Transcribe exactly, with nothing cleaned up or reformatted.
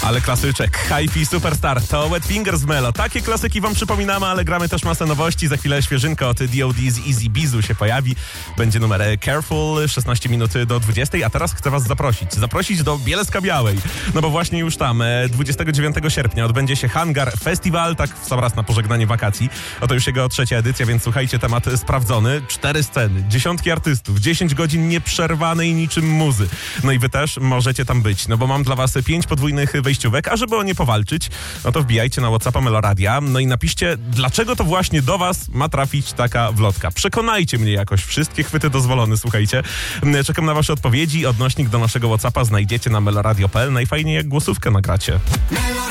Ale klasyczek. Hi-Fi Superstar to Wet Fingers Melo. Takie klasyki wam przypominamy, ale gramy też masę nowości. Za chwilę świeżynka od D O D z Easy Bizu się pojawi. Będzie numer Careful, szesnaście minut do dwudziestej. A teraz chcę was zaprosić. Zaprosić do Bielska-Białej. No bo właśnie już tam, dwudziestego dziewiątego sierpnia odbędzie się Hangar Festival, tak w sam raz na pożegnanie wakacji. Oto już jego trzecia edycja, więc słuchajcie, temat sprawdzony. Cztery sceny, dziesiątki artystów, dziesięć godzin nieprzerwanej niczym muzy. No i wy też możecie tam być, no bo mam dla was pięć podwójnych wejściówek, a żeby o nie powalczyć, no to wbijajcie na WhatsAppa Meloradia, no i napiszcie, dlaczego to właśnie do was ma trafić taka wlotka. Przekonajcie mnie jakoś, wszystkie chwyty dozwolone, słuchajcie. Czekam na wasze odpowiedzi, odnośnik do naszego WhatsAppa znajdziecie na meloradio kropka p l, najfajniej jak głosówkę nagracie.